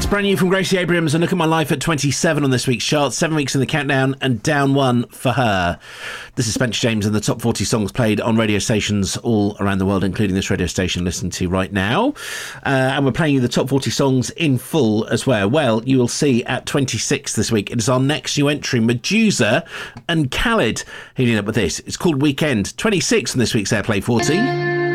Brand new from Gracie Abrams, and Look at My Life at 27 on this week's chart. 7 weeks in the countdown and down 1 for her. This is Spencer James and the top 40 songs played on radio stations all around the world, including this radio station listening to right now. And we're playing you the top 40 songs in full as well. Well, you will see at 26 this week, it is our next new entry, Medusa and Khalid, hitting up with this. It's called Weekend. 26 on this week's Airplay 40.